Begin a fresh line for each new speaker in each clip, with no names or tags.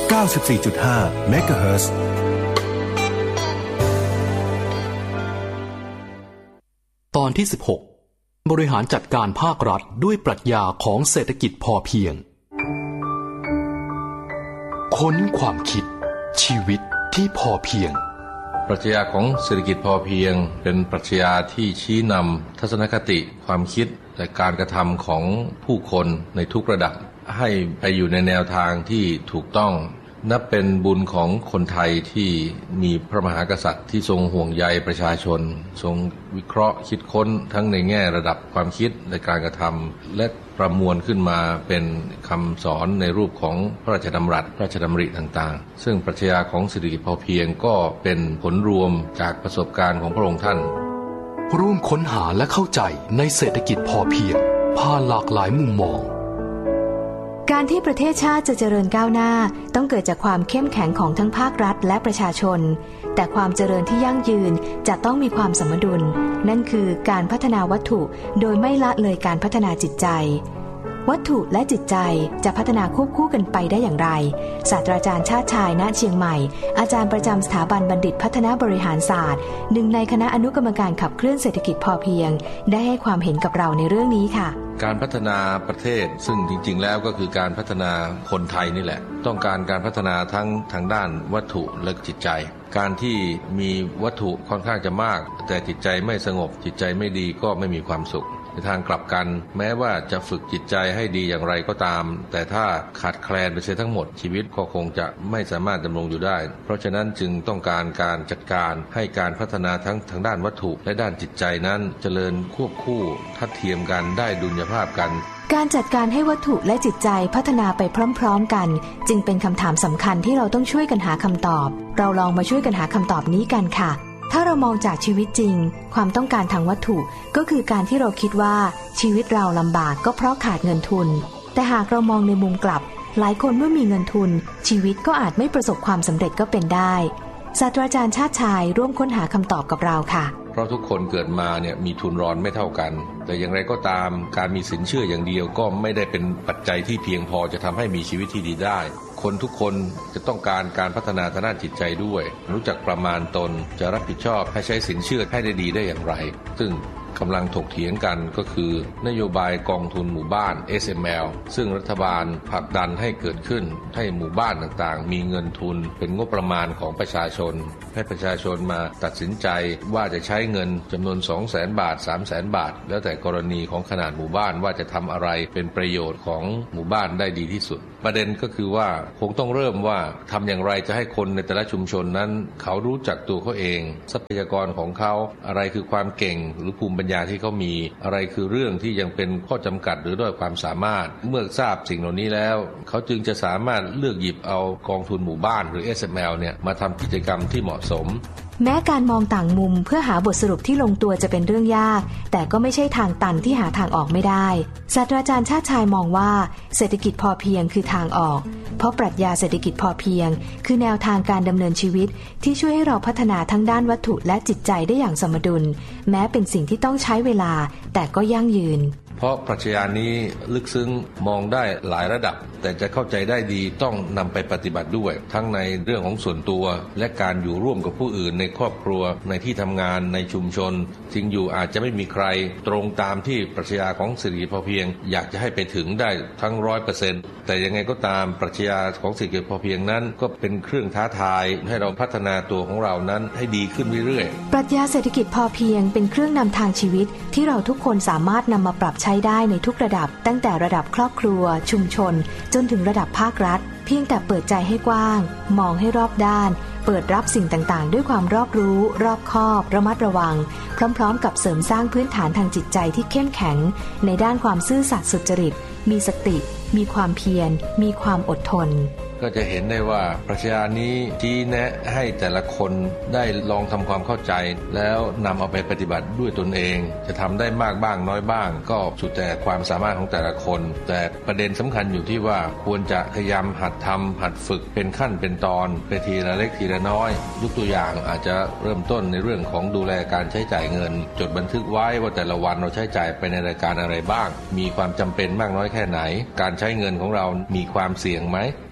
94.5 เมกะเฮิรตซ์
ตอนที่16บริหารจัดการภาครัฐด้วยปรัชญาของเศรษฐกิจพอเพียงค้นความคิดชีวิตที่พอเพียง
ปรัชญาของเศรษฐกิจพอเพียงเป็นปรัชญาที่ชี้นำทัศนคติความคิดและการกระทำของผู้คนในทุกระดับให้ไปอยู่ในแนวทางที่ถูกต้องนับเป็นบุญของคนไทยที่มีพระมหากษัตริย์ที่ทรงห่วงใยประชาชนทรงวิเคราะห์คิดค้นทั้งในแง่ระดับความคิดและการกระทำและประมวลขึ้นมาเป็นคำสอนในรูปของพระราชดำรัสพระราชดำริต่างๆซึ่งปรัชญาของเศรษฐกิจพอเพียงก็เป็นผลรวมจากประสบการณ์ของพระองค์ท่าน
ร่วมค้นหาและเข้าใจในเศรษฐกิจพอเพียงผ่านหลากหลายมุมมอง
การที่ประเทศชาติจะเจริญก้าวหน้าต้องเกิดจากความเข้มแข็งของทั้งภาครัฐและประชาชนแต่ความเจริญที่ยั่งยืนจะต้องมีความสมดุลนั่นคือการพัฒนาวัตถุโดยไม่ละเลยการพัฒนาจิตใจวัตถุและจิตใจจะพัฒนาควบคู่กันไปได้อย่างไรศาสตราจารย์ชาติชายณเชียงใหม่อาจารย์ประจำสถาบันบัณฑิตพัฒนาบริหารศาสตร์หนึ่งในคณะอนุกรรมการขับเคลื่อนเศรษฐกิจพอเพียงได้ให้ความเห็นกับเราในเรื่องนี้ค่ะ
การพัฒนาประเทศซึ่งจริงๆแล้วก็คือการพัฒนาคนไทยนี่แหละต้องการการพัฒนาทั้งทางด้านวัตถุและจิตใจการที่มีวัตถุค่อนข้างจะมากแต่จิตใจไม่สงบจิตใจไม่ดีก็ไม่มีความสุขในทางกลับกันแม้ว่าจะฝึกจิตใจให้ดีอย่างไรก็ตามแต่ถ้าขาดแคลนไปเสียทั้งหมดชีวิตก็คงจะไม่สามารถดำรงอยู่ได้เพราะฉะนั้นจึงต้องการการจัดการให้การพัฒนาทั้งทางด้านวัตถุและด้านจิตใจนั้นเจริญควบคู่ทัดเทียมกันได้ดุลยภาพกัน
การจัดการให้วัตถุและจิตใจพัฒนาไปพร้อมๆกันจึงเป็นคำถามสำคัญที่เราต้องช่วยกันหาคำตอบเราลองมาช่วยกันหาคำตอบนี้กันค่ะถ้าเรามองจากชีวิตจริงความต้องการทางวัตถุก็คือการที่เราคิดว่าชีวิตเราลำบากก็เพราะขาดเงินทุนแต่หากเรามองในมุมกลับหลายคนเมื่อมีเงินทุนชีวิตก็อาจไม่ประสบความสำเร็จก็เป็นได้ศาสตราจารย์ชาติชายร่วมค้นหาคำตอบกับเราค่ะ
เพราะทุกคนเกิดมาเนี่ยมีทุนรอนไม่เท่ากันแต่อย่างไรก็ตามการมีสินเชื่ออย่างเดียวก็ไม่ได้เป็นปัจจัยที่เพียงพอจะทำให้มีชีวิตที่ดีได้คนทุกคนจะต้องการการพัฒนาทางด้านจิตใจด้วยรู้จักประมาณตนจะรับผิดชอบให้ใช้สินเชื่อให้ได้ดีได้อย่างไรซึ่งกำลังถกเถียงกันก็คือนโยบายกองทุนหมู่บ้าน SML ซึ่งรัฐบาลผลักดันให้เกิดขึ้นให้หมู่บ้านต่างๆมีเงินทุนเป็นงบประมาณของประชาชนให้ประชาชนมาตัดสินใจว่าจะใช้เงินจำนวน 200,000 บาท 300,000 บาทแล้วแต่กรณีของขนาดหมู่บ้านว่าจะทำอะไรเป็นประโยชน์ของหมู่บ้านได้ดีที่สุดประเด็นก็คือว่าคงต้องเริ่มว่าทำอย่างไรจะให้คนในแต่ละชุมชนนั้นเขารู้จักตัวเขาเองทรัพยากรของเขาอะไรคือความเก่งหรือภูมิปัญญาที่เขามีอะไรคือเรื่องที่ยังเป็นข้อจำกัดหรือด้อยความสามารถเมื่อทราบสิ่งเหล่านี้แล้วเขาจึงจะสามารถเลือกหยิบเอากองทุนหมู่บ้านหรือ SML เนี่ยมาทำกิจกรรมที่เหมาะสม
แม้การมองต่างมุมเพื่อหาบทสรุปที่ลงตัวจะเป็นเรื่องยากแต่ก็ไม่ใช่ทางตันที่หาทางออกไม่ได้ศาสตราจารย์ชาติชายมองว่าเศรษฐกิจพอเพียงคือทางออกเพราะปรัชญาเศรษฐกิจพอเพียงคือแนวทางการดำเนินชีวิตที่ช่วยให้เราพัฒนาทั้งด้านวัตถุและจิตใจได้อย่างสมดุลแม้เป็นสิ่งที่ต้องใช้เวลาแต่ก็ยั่งยืน
เพราะปรัชญานี้ลึกซึ้งมองได้หลายระดับแต่จะเข้าใจได้ดีต้องนำไปปฏิบัติด้วยทั้งในเรื่องของส่วนตัวและการอยู่ร่วมกับผู้อื่นในครอบครัวในที่ทำงานในชุมชนจริงอยู่อาจจะไม่มีใครตรงตามที่ปรัชญาของเศรษฐกิจพอเพียงอยากจะให้ไปถึงได้ทั้ง 100% แต่ยังไงก็ตามปรัชญาของเศรษฐกิจพอเพียงนั้นก็เป็นเครื่องท้าทายให้เราพัฒนาตัวของเรานั้นให้ดีขึ้นเรื่อย
ๆปรัชญาเศรษฐกิจพอเพียงเป็นเครื่องนำทางชีวิตที่เราทุกคนสามารถนำมาปรับใช้ได้ในทุกระดับตั้งแต่ระดับครอบครัวชุมชนจนถึงระดับภาครัฐเพียงแต่เปิดใจให้กว้างมองให้รอบด้านเปิดรับสิ่งต่างๆด้วยความรอบรู้รอบคอบระมัดระวังพร้อมๆกับเสริมสร้างพื้นฐานทางจิตใจที่เข้มแข็งในด้านความซื่อสัตย์สุจริตมีสติมีความเพียรมีความอดทน
ก็จะเห็นได้ว่าปรัชญานี้ชี้แนะให้แต่ละคนได้ลองทำความเข้าใจแล้วนำเอาไปปฏิบัติด้วยตนเองจะทำได้มากบ้างน้อยบ้างก็สุดแต่ความสามารถของแต่ละคนแต่ประเด็นสำคัญอยู่ที่ว่าควรจะพยายามหัดทำหัดฝึกเป็นขั้นเป็นตอนไปทีละเล็กทีละน้อยยกตัวอย่างอาจจะเริ่มต้นในเรื่องของดูแลการใช้จ่ายเงินจดบันทึกไว้ว่าแต่ละวันเราใช้จ่ายไปในรายการอะไรบ้างมีความจำเป็นมากน้อยแค่ไหนการใช้เงินของเรามีความเสี่ยงไหมเ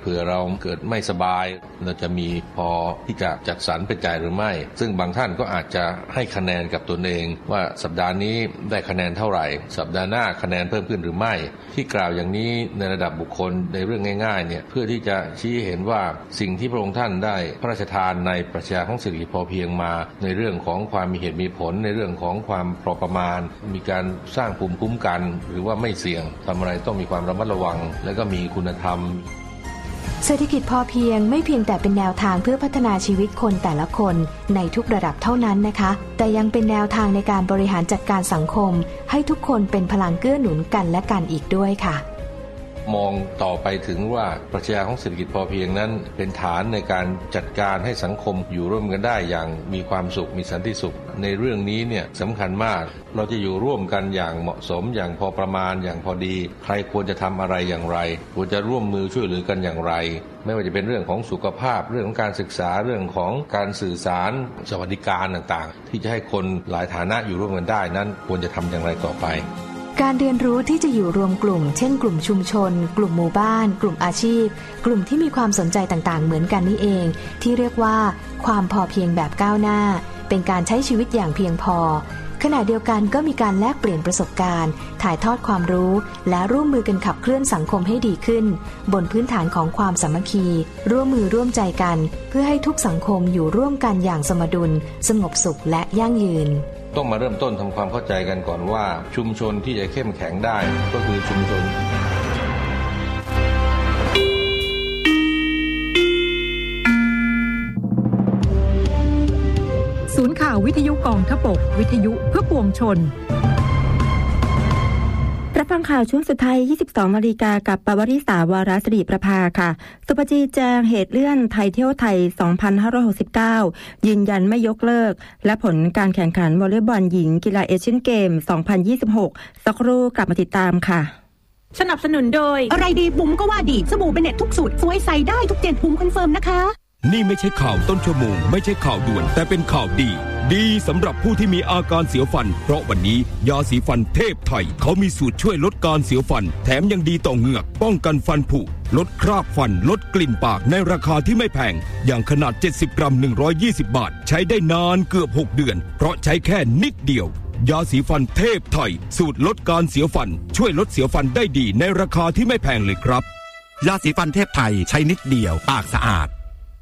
ผื่อเราเกิดไม่สบายเราจะมีพอที่จะจัดสรรเป็นจ่ายหรือไม่ซึ่งบางท่านก็อาจจะให้คะแนนกับตนเองว่าสัปดาห์นี้ได้คะแนนเท่าไหร่สัปดาห์หน้าคะแนนเพิ่มขึ้นหรือไม่ที่กล่าวอย่างนี้ในระดับบุคคลในเรื่องง่ายๆเนี่ยเพื่อที่จะชี้เห็นว่าสิ่งที่พระองค์ท่านได้พระราชทานในปรัชญาของเศรษฐกิจพอเพียงมาในเรื่องของความมีเหตุมีผลในเรื่องของความพอประมาณมีการสร้างภูมิคุ้มกันหรือว่าไม่เสี่ยงทำอะไรต้องมีความระมัดระวังและก็มีคุณธรรม
เศรษฐกิจพอเพียงไม่เพียงแต่เป็นแนวทางเพื่อพัฒนาชีวิตคนแต่ละคนในทุกระดับเท่านั้นนะคะแต่ยังเป็นแนวทางในการบริหารจัดการสังคมให้ทุกคนเป็นพลังเกื้อหนุนกันและกันอีกด้วยค่ะ
มองต่อไปถึงว่าปรัชญาของเศรษฐกิจพอเพียงนั้นเป็นฐานในการจัดการให้สังคมอยู่ร่วมกันได้อย่างมีความสุขมีสันติสุขในเรื่องนี้เนี่ยสำคัญมากเราจะอยู่ร่วมกันอย่างเหมาะสมอย่างพอประมาณอย่างพอดีใครควรจะทำอะไรอย่างไรควรจะร่วมมือช่วยเหลือกันอย่างไรไม่ว่าจะเป็นเรื่องของสุขภาพเรื่องของการศึกษาเรื่องของการสื่อสารสวัสดิการต่างๆที่จะให้คนหลายฐานะอยู่ร่วมกันได้นั้นควรจะทำอย่างไรต่อไป
การเรียนรู้ที่จะอยู่รวมกลุ่มเช่นกลุ่มชุมชนกลุ่มหมู่บ้านกลุ่มอาชีพกลุ่มที่มีความสนใจต่างๆเหมือนกันนี่เองที่เรียกว่าความพอเพียงแบบก้าวหน้าเป็นการใช้ชีวิตอย่างเพียงพอขณะเดียวกันก็มีการแลกเปลี่ยนประสบการณ์ถ่ายทอดความรู้และร่วมมือกันขับเคลื่อนสังคมให้ดีขึ้นบนพื้นฐานของความสามัคคีร่วมมือร่วมใจกันเพื่อให้ทุกสังคมอยู่ร่วมกันอย่างสมดุลสงบสุขและยั่งยืน
ต้องมาเริ่มต้นทำความเข้าใจกันก่อนว่าชุมชนที่จะเข้มแข็งได้ก็คือชุมชน
ศูนย์ข่าววิทยุกองทพบกวิทยุเพื่อปวงชน
รับฟังข่าวช่วงสุดท้าย 22 นาฬิกากับปวริษาวาระสิริประภาค่ะสุภจีแจงเหตุเลื่อนไทยเที่ยวไทย 2569 ยืนยันไม่ยกเลิกและผลการแข่งขันวอลเลย์บอลหญิงกีฬาเอเชียนเกม 2026 สักครู่กลับมาติดตามค่ะ
สนับสนุนโดยอะไรดีบุ๋มก็ว่าดีสบู่เบเน็ตทุกสูตรสวยใสได้ทุก7บุ๋มคอนเฟิร์มนะคะ
นี่ไม่ใช่ข่าวต้นชั่วโมงไม่ใช่ข่าวด่วนแต่เป็นข่าวดีสำหรับผู้ที่มีอาการเสียวฟันเพราะวันนี้ยาสีฟันเทพไทยเขามีสูตรช่วยลดการเสียวฟันแถมยังดีต่อเหงือกป้องกันฟันผุลดคราบฟันลดกลิ่นปากในราคาที่ไม่แพงอย่างขนาด70 กรัม120 บาทใช้ได้นานเกือบ6 เดือนเพราะใช้แค่นิดเดียวยาสีฟันเทพไทยสูตรลดการเสียวฟันช่วยลดเสียวฟันได้ดีในราคาที่ไม่แพงเลยครับ
ยาสีฟันเทพไทยใช้นิดเดียวปากสะอาด